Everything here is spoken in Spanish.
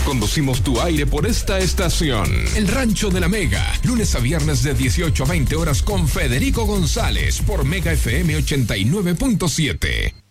Conducimos tu aire por esta estación. El Rancho de la Mega, lunes a viernes de 18 a 20 horas con Federico González por Mega FM 89.7.